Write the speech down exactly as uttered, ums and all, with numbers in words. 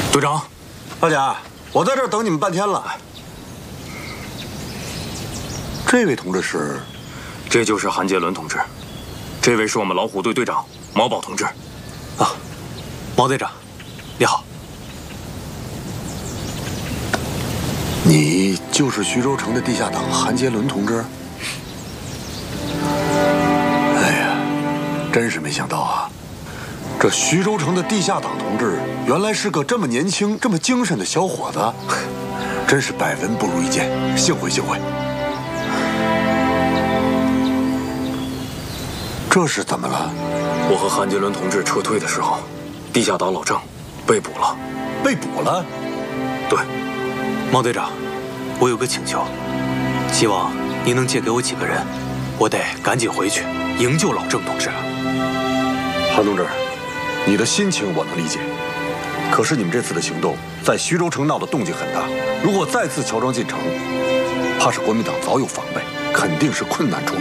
队长， 大家，我在这儿等你们半天了。这位同志是？ 这就是韩杰伦同志，这位是我们老虎队队长毛宝同志。 啊，毛队长，你好。 你就是徐州城的地下党韩杰伦同志？哎呀，真是没想到啊！这徐州城的地下党同志，原来是个这么年轻、这么精神的小伙子，真是百闻不如一见，幸会幸会。这是怎么了？ 我和韩杰伦同志撤退的时候，地下党老郑被捕了。 被捕了？ 对。 毛队长，我有个请求，希望您能借给我几个人，我得赶紧回去营救老郑同志。 韩同志，你的心情我能理解。可是你们这次的行动在徐州城闹得动静很大，如果再次乔装进城，怕是国民党早有防备，肯定是困难重重。